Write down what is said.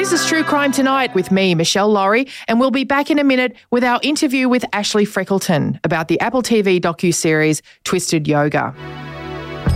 This is True Crime Tonight with me, Michelle Laurie, and we'll be back in a minute with our interview with Ashley Freckleton about the Apple TV docuseries Twisted Yoga.